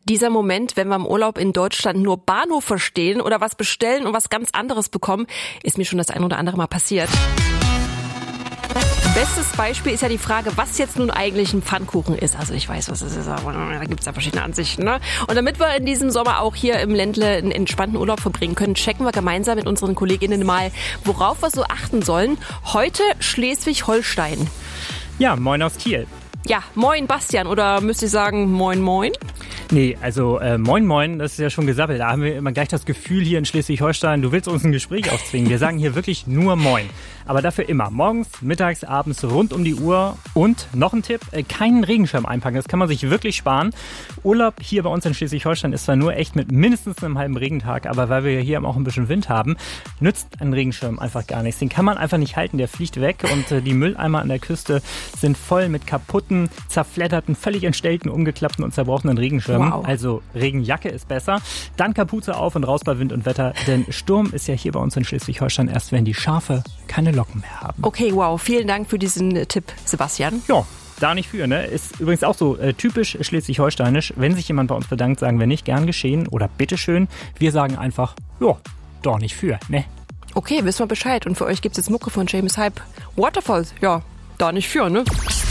Dieser Moment, wenn wir im Urlaub in Deutschland nur Bahnhof verstehen oder was bestellen und was ganz anderes bekommen, ist mir schon das ein oder andere Mal passiert. Bestes Beispiel ist ja die Frage, was jetzt nun eigentlich ein Pfannkuchen ist. Also ich weiß, was es ist, aber da gibt es ja verschiedene Ansichten. Ne? Und damit wir in diesem Sommer auch hier im Ländle einen entspannten Urlaub verbringen können, checken wir gemeinsam mit unseren KollegInnen mal, worauf wir so achten sollen. Heute Schleswig-Holstein. Ja, moin aus Kiel. Ja, moin Bastian, oder müsste ich sagen moin moin? Nee, also moin moin, das ist ja schon gesabbelt. Da haben wir immer gleich das Gefühl hier in Schleswig-Holstein, du willst uns ein Gespräch aufzwingen. Wir sagen hier wirklich nur moin. Aber dafür immer morgens, mittags, abends, rund um die Uhr. Und noch ein Tipp, keinen Regenschirm einpacken. Das kann man sich wirklich sparen. Urlaub hier bei uns in Schleswig-Holstein ist zwar nur echt mit mindestens einem halben Regentag, aber weil wir ja hier auch ein bisschen Wind haben, nützt ein Regenschirm einfach gar nichts. Den kann man einfach nicht halten, der fliegt weg. Und die Mülleimer an der Küste sind voll mit kaputten, zerfledderten, völlig entstellten, umgeklappten und zerbrochenen Regenschirmen. Wow. Also Regenjacke ist besser. Dann Kapuze auf und raus bei Wind und Wetter. Denn Sturm ist ja hier bei uns in Schleswig-Holstein erst, wenn die Schafe keine Locken mehr haben. Okay, wow. Vielen Dank für diesen Tipp, Sebastian. Ja, da nicht für, ne? Ist übrigens auch so typisch schleswig-holsteinisch. Wenn sich jemand bei uns bedankt, sagen wir nicht gern geschehen oder bitteschön. Wir sagen einfach, ja, doch nicht für, ne? Okay, wissen wir Bescheid. Und für euch gibt's jetzt Mucke von James Hype. Waterfalls, ja, da nicht für, ne?